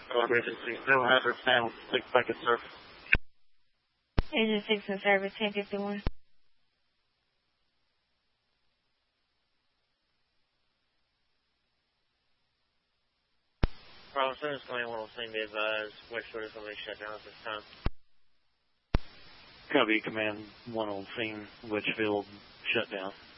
Agency 0 hazard stand 6 second surface. Agent 6 in service, 1051. Problem Center, Command 107, be advised, Westwood is going to be shut down at this time. Copy, Command 1 on scene, Litchfield, shut down.